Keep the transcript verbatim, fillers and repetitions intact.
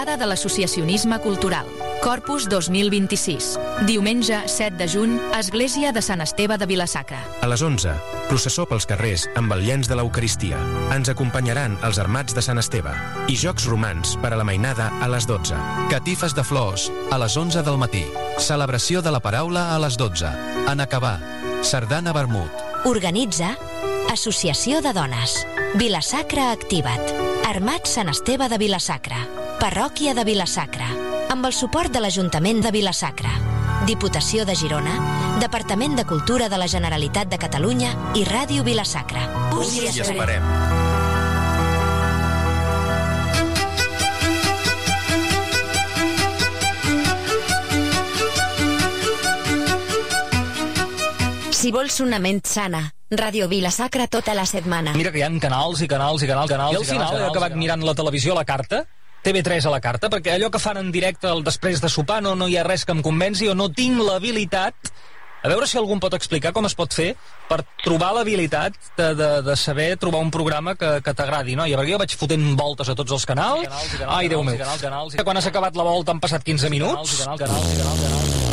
Jornada de l'Associacionisme Cultural. Corpus dos mil vint-i-sis. Diumenge set de juny, Església de Sant Esteve de Vila-sacra. A les onze, processó pels carrers amb el llenç de l'Eucaristia. Ens acompanyaran els Armats de Sant Esteve. I jocs romans per a la mainada a les dotze. Catifes de flors a les onze del matí. Celebració de la paraula a les dotze. En acabar, sardana vermut. Organitza Associació de Dones. Vila-sacra Activa't. Armats Sant Esteve de Vila-sacra. Parròquia de Vila-sacra. Amb el suport de l'Ajuntament de Vila-sacra. Diputació de Girona, Departament de Cultura de la Generalitat de Catalunya i Ràdio Vila-sacra. Us hi esperem. Si vols una ment sana, Ràdio Vila-sacra tota la setmana. Mira que hi ha canals i canals i canals, canals i al final he acabat mirant la televisió a la carta, T V tres a la carta, perquè allò que fan en directe el després de sopar no, no hi ha res que em convenci o no tinc l'habilitat. A veure si algú em pot explicar com es pot fer per trobar l'habilitat de, de, de saber trobar un programa que, que t'agradi, no? I perquè jo vaig fotent voltes a tots els canals. Ai, Déu meu. Quan has acabat la volta han passat quinze minuts.